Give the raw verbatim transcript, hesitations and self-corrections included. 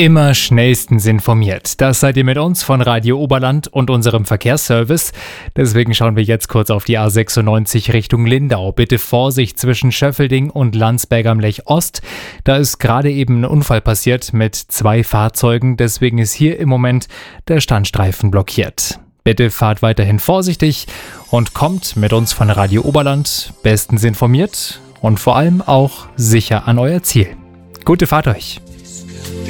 Immer schnellstens informiert. Das seid ihr mit uns von Radio Oberland und unserem Verkehrsservice. Deswegen schauen wir jetzt kurz auf die A sechsundneunzig Richtung Lindau. Bitte Vorsicht zwischen Schöffelding und Landsberg am Lech Ost. Da ist gerade eben ein Unfall passiert mit zwei Fahrzeugen. Deswegen ist hier im Moment der Standstreifen blockiert. Bitte fahrt weiterhin vorsichtig und kommt mit uns von Radio Oberland bestens informiert und vor allem auch sicher an euer Ziel. Gute Fahrt euch!